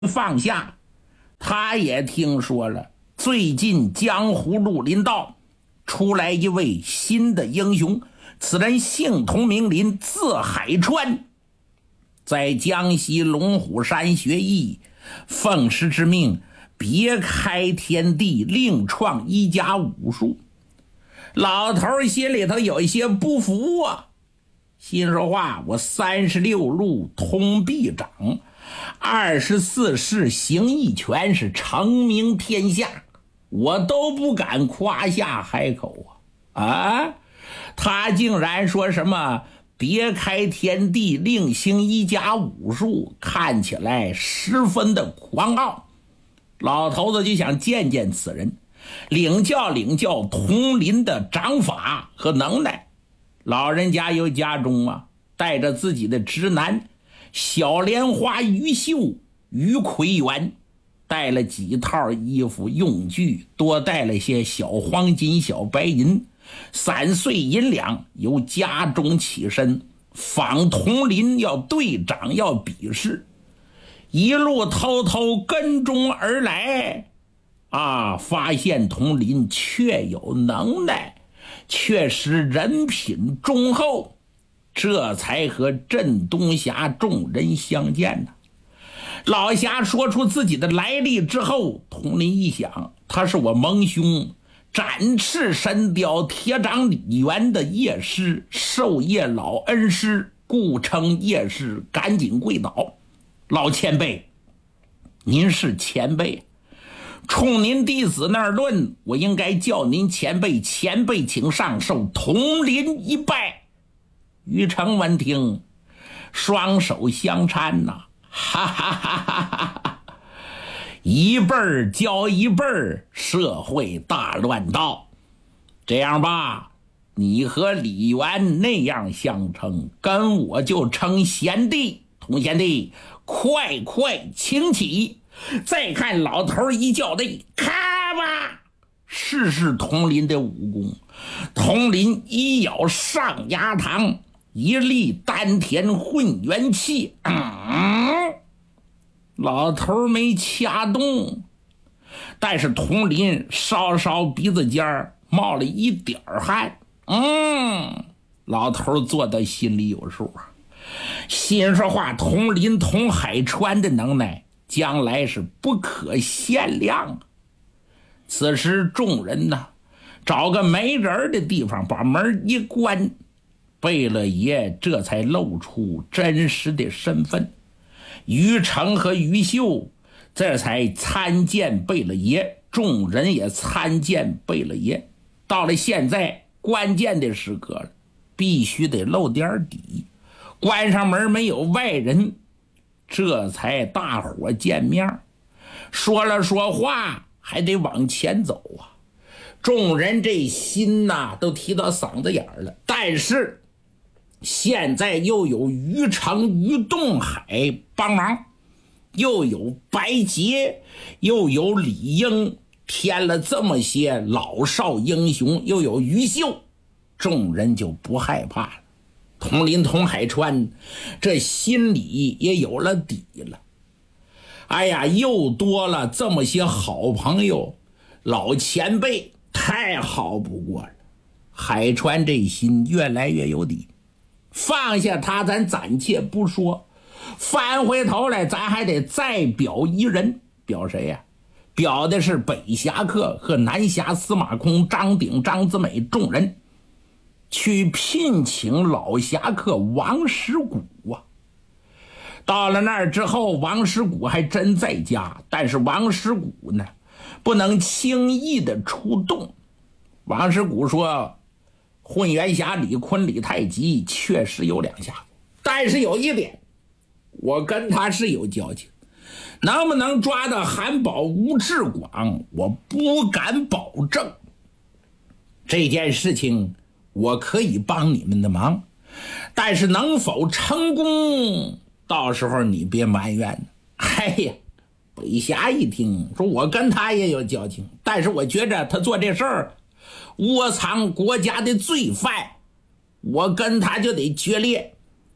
放下，他也听说了，最近江湖绿林道出来一位新的英雄，此人姓童名林，字海川，在江西龙虎山学艺，奉师之命别开天地，另创一家武术。老头心里头有一些不服啊，心说话，我36路通臂掌，24式形意拳是成名天下，我都不敢夸下海口啊！他竟然说什么别开天地，另行一家武术，看起来十分的狂傲。老头子就想见见此人，领教童林的掌法和能耐。老人家又家中带着自己的侄男小莲花于秀、于魁元，带了几套衣服用具，多带了些小黄金、小白银，3岁银两，由家中起身访童林，要对掌，要比试，一路偷偷跟踪而来发现童林确有能耐，确实人品忠厚，这才和镇东峡众人相见呢。老侠说出自己的来历之后，童林一想，他是我盟兄展翅神雕铁掌李元的叶师，授业老恩师，故称叶师，赶紧跪倒。老前辈，您是前辈，冲您弟子那儿论，我应该叫您前辈，前辈请上，受童林一拜。于成闻听，双手相搀哈哈哈哈哈！一辈儿教一辈儿，社会大乱道。这样吧，你和李元那样相称，跟我就称贤弟。童贤弟，快请起！再看老头一叫的，咔吧，试童林的武功。童林一咬上牙膛，一力丹田混元气，老头没掐动，但是童林稍稍鼻子尖冒了一点汗。老头做的心里有数心说话，童林童海川的能耐将来是不可限量。此时众人找个没人的地方把门一关，贝勒爷这才露出真实的身份。于成和于秀这才参见贝勒爷，众人也参见贝勒爷。到了现在关键的时刻了，必须得露点底，关上门没有外人，这才大伙见面。说了说话还得往前走众人这心都提到嗓子眼了。但是现在又有于成、于东海帮忙，又有白洁，又有李英，添了这么些老少英雄，又有于秀，众人就不害怕了。童林童海川这心里也有了底了。哎呀，又多了这么些好朋友，老前辈太好不过了。海川这心越来越有底，放下他咱暂且不说，翻回头来咱还得再表一人。表谁呀？表的是北侠客和南侠司马空、张鼎、张子美众人去聘请老侠客王石谷到了那儿之后，王石谷还真在家，但是王石谷不能轻易的出动。王石谷说，混元侠李坤、李太极确实有两下，但是有一点，我跟他是有交情，能不能抓到韩宝、吴志广，我不敢保证。这件事情我可以帮你们的忙，但是能否成功，到时候你别埋怨。哎呀，北侠一听说，我跟他也有交情，但是我觉着他做这事儿窝藏国家的罪犯，我跟他就得决裂。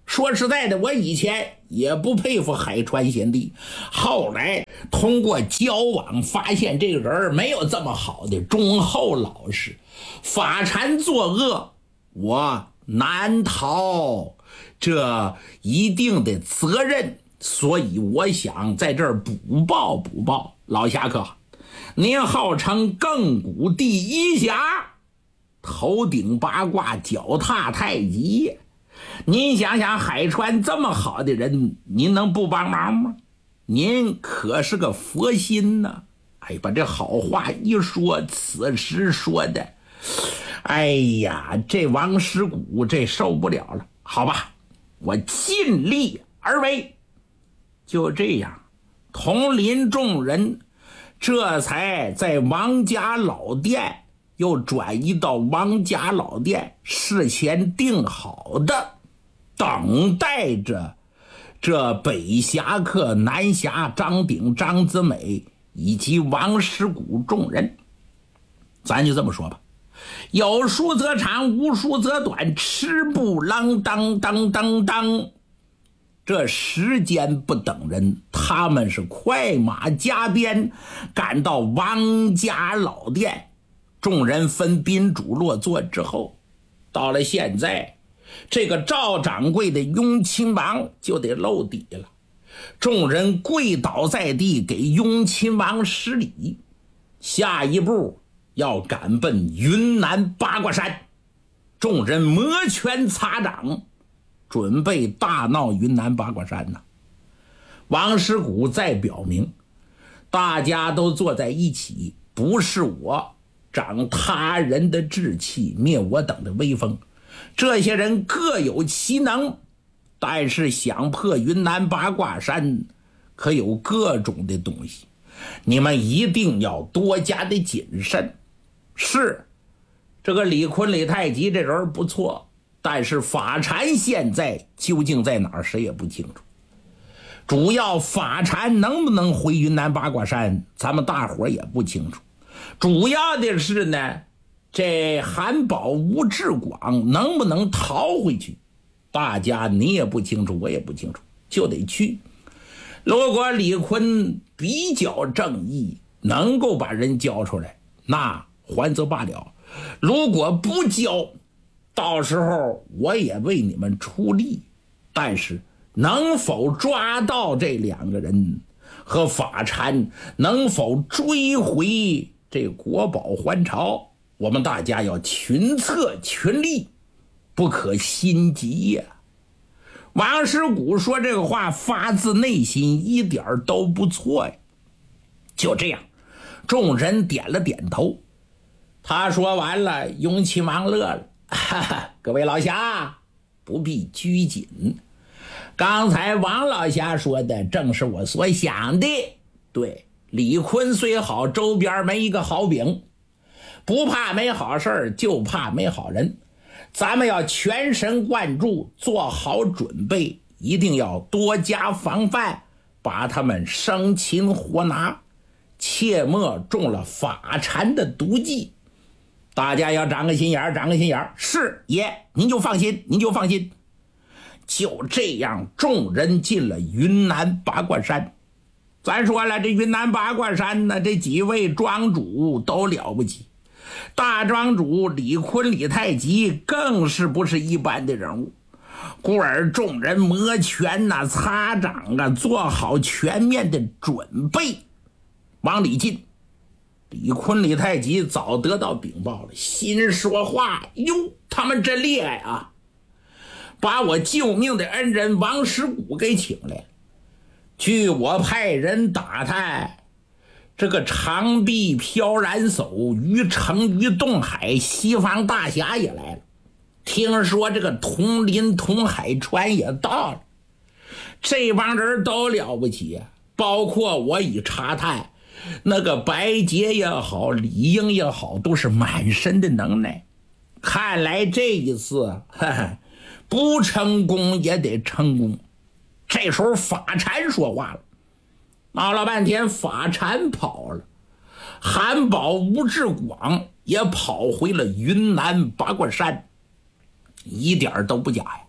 说实在的，我以前也不佩服海川贤弟，后来通过交往发现这个人没有这么好的，忠厚老实，法禅作恶，我难逃这一定的责任，所以我想在这儿补报。老侠客，您号称亘古第一侠，头顶八卦，脚踏太极，您想想海川这么好的人，您能不帮忙吗？您可是个佛心呢。哎，把这好话一说，此时说的，哎呀，这王师古这受不了了。好吧，我尽力而为。就这样，同林众人这才在王家老店又转移到王家老店事前定好的，等待着这北侠客南侠张鼎、张子美以及王师古众人。咱就这么说吧，有书则长，无书则短，吃不啷当当当当。这时间不等人，他们是快马加鞭赶到王家老店，众人分宾主落座之后，到了现在，这个赵掌柜的雍亲王就得露底了。众人跪倒在地给雍亲王施礼，下一步要赶奔云南八卦山。众人摩拳擦掌，准备大闹云南八卦山呢。王师古再表明，大家都坐在一起，不是我长他人的志气，灭我等的威风。这些人各有其能，但是想破云南八卦山可有各种的东西，你们一定要多加的谨慎。是，这个李坤李太极这人不错，但是法禅现在究竟在哪儿，谁也不清楚。主要法禅能不能回云南八卦山，咱们大伙也不清楚。主要的是呢，这韩宝吴志广能不能逃回去，大家你也不清楚，我也不清楚，就得去。如果李坤比较正义，能够把人交出来，那还则罢了；如果不交，到时候我也为你们出力。但是能否抓到这两个人和法禅，能否追回这国宝还朝，我们大家要群策群力，不可心急呀。王师古说这个话发自内心，一点都不错呀。就这样，众人点了点头。他说完了，雍亲王乐了，哈哈，各位老侠不必拘谨，刚才王老侠说的正是我所想的。对，李坤虽好，周边没一个好饼，不怕没好事，就怕没好人。咱们要全神贯注，做好准备，一定要多加防范，把他们生擒活拿，切莫中了法禅的毒计。大家要长个心眼儿，长个心眼儿。是爷，您就放心，您就放心。就这样，众人进了云南八卦山。咱说了，这云南八卦山呢，这几位庄主都了不起。大庄主李坤李太极更是不是一般的人物，故而众人摩拳啊、擦掌啊，做好全面的准备，往里进。李坤李太极早得到禀报了，心说话：哟，他们真厉害啊！把我救命的恩人王师古给请来了。据我派人打探，这个长臂飘然叟于城于洞海，西方大侠也来了。听说这个统林统海川也到了。这帮人都了不起啊，包括我已查探，那个白洁也好，李英也好，都是满身的能耐。看来这一次不成功也得成功。这时候法禅说话了，闹了半天法禅跑了，韩宝吴志广也跑回了云南八卦山，一点都不假呀。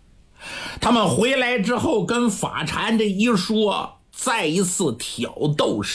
他们回来之后跟法禅这一说，再一次挑逗